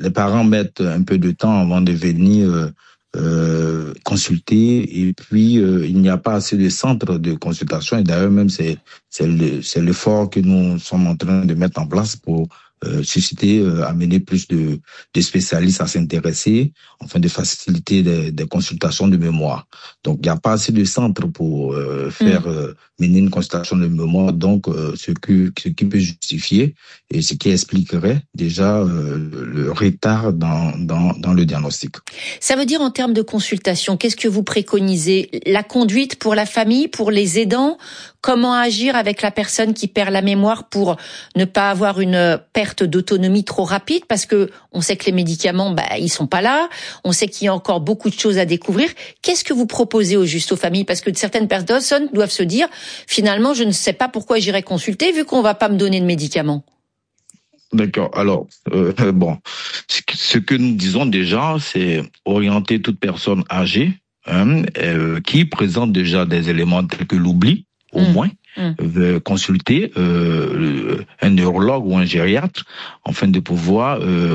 les parents mettent un peu de temps avant de venir consulter, et puis il n'y a pas assez de centres de consultation, et d'ailleurs même c'est l'effort que nous sommes en train de mettre en place pour susciter, amener plus de spécialistes à s'intéresser, afin de faciliter des consultations de mémoire. Donc il n'y a pas assez de centres pour faire mener une consultation de mémoire, donc ce qui peut justifier et ce qui expliquerait déjà le retard dans le diagnostic. Ça veut dire en termes de consultation, qu'est-ce que vous préconisez? La conduite pour la famille, pour les aidants? Comment agir avec la personne qui perd la mémoire pour ne pas avoir une perte d'autonomie trop rapide? Parce que on sait que les médicaments, ils sont pas là. On sait qu'il y a encore beaucoup de choses à découvrir. Qu'est-ce que vous proposez au juste aux familles? Parce que certaines personnes doivent se dire, finalement, je ne sais pas pourquoi j'irai consulter vu qu'on va pas me donner de médicaments. D'accord. Alors, ce que nous disons déjà, c'est orienter toute personne âgée qui présente déjà des éléments tels que l'oubli, au moins, consulter un neurologue ou un gériatre afin de pouvoir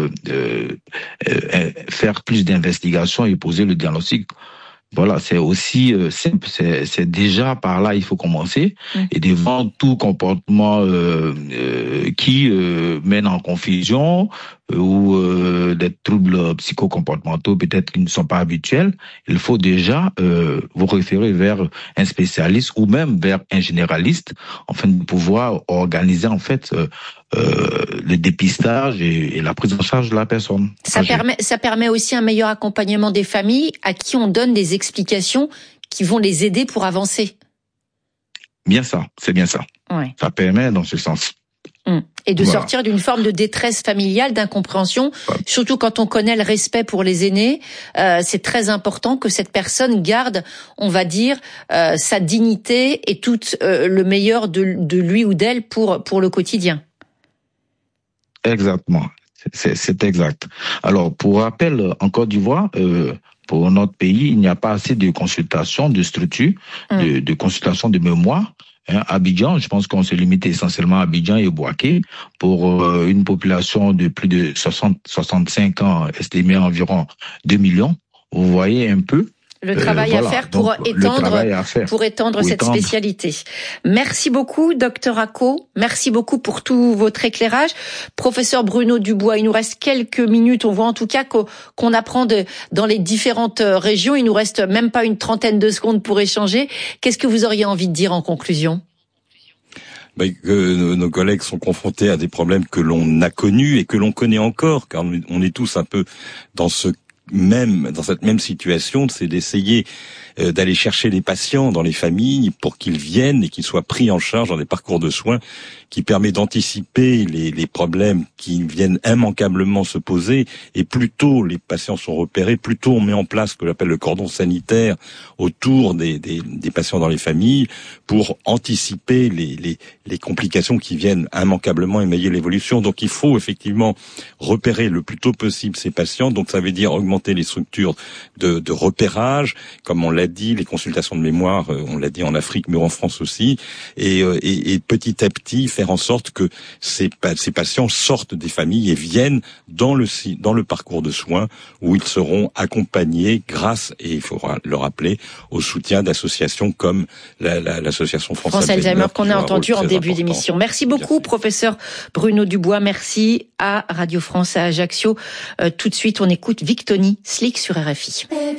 faire plus d'investigations et poser le diagnostic. Voilà, c'est aussi simple, c'est déjà par là il faut commencer. Et devant tout comportement qui mène en confusion ou des troubles psychocomportementaux peut-être qui ne sont pas habituels, il faut déjà vous référer vers un spécialiste ou même vers un généraliste afin de pouvoir organiser en fait le dépistage et la prise en charge de la personne. Ça permet aussi un meilleur accompagnement des familles à qui on donne des explications qui vont les aider pour avancer. Bien ça, c'est bien ça. Ouais. Ça permet dans ce sens. Et de sortir d'une forme de détresse familiale, d'incompréhension, surtout quand on connaît le respect pour les aînés. C'est très important que cette personne garde, on va dire, sa dignité et tout le meilleur de lui ou d'elle pour le quotidien. Exactement, c'est exact. Alors, pour rappel, en Côte d'Ivoire, pour notre pays, il n'y a pas assez de consultations, de structures, de consultations de mémoire. Abidjan, je pense qu'on se limite essentiellement à Abidjan et Bouaké pour une population de plus de 65 ans estimée à environ 2 millions. Vous voyez un peu. Le travail à faire pour étendre cette spécialité. Merci beaucoup, Dr Ako. Merci beaucoup pour tout votre éclairage. Professeur Bruno Dubois, il nous reste quelques minutes. On voit en tout cas qu'on apprend dans les différentes régions. Il nous reste même pas une trentaine de secondes pour échanger. Qu'est-ce que vous auriez envie de dire en conclusion? Que nos collègues sont confrontés à des problèmes que l'on a connus et que l'on connaît encore, car on est tous un peu dans cette même situation, c'est d'essayer d'aller chercher les patients dans les familles pour qu'ils viennent et qu'ils soient pris en charge dans des parcours de soins qui permet d'anticiper les problèmes qui viennent immanquablement se poser. Et plus tôt les patients sont repérés, plus tôt on met en place ce que j'appelle le cordon sanitaire autour des patients dans les familles pour anticiper les complications qui viennent immanquablement émailler l'évolution. Donc il faut effectivement repérer le plus tôt possible ces patients. Donc ça veut dire augmenter les structures de repérage, comme on l'a dit, les consultations de mémoire, on l'a dit en Afrique, mais en France aussi, et petit à petit faire en sorte que ces patients sortent des familles et viennent dans le parcours de soins où ils seront accompagnés grâce, et il faudra le rappeler, au soutien d'associations comme l'association France Alzheimer qu'on a entendu en début d'émission. Merci beaucoup, professeur Bruno Dubois. Merci à Radio France à Ajaccio. Tout de suite, on écoute Victony, Slick sur RFI.